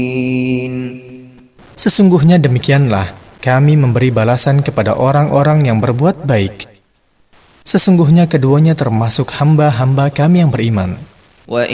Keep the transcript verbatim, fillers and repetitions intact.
Sesungguhnya demikianlah kami memberi balasan kepada orang-orang yang berbuat baik. Sesungguhnya keduanya termasuk hamba-hamba kami yang beriman.